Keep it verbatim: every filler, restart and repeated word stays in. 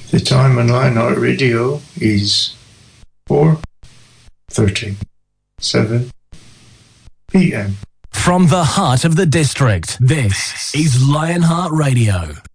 The time on Lionheart Radio is four thirty-seven p.m. From the heart of the district, this is Lionheart Radio.